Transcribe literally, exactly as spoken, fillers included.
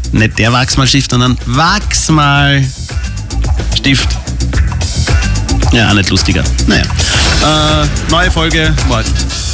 Nicht der Wachsmalstift, sondern Wachsmalstift. Ja, auch nicht lustiger. Naja. Äh, neue Folge. Boah,